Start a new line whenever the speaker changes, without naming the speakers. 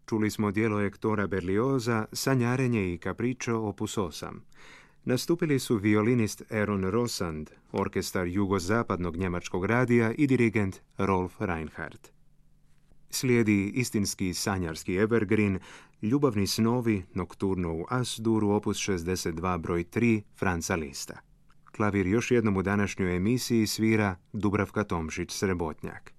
Čuli smo dijelo Hectora Berlioza, Sanjarenje i Capriccio opus 8. Nastupili su violinist Aaron Rosand, orkestar jugozapadnog njemačkog radija i dirigent Rolf Reinhardt. Slijedi istinski sanjarski evergreen, Ljubavni snovi, nokturno u As-Duru, opus 62 broj 3, Franca Lista. Klavir još jednom u današnjoj emisiji svira Dubravka Tomšić-Srebotnjak.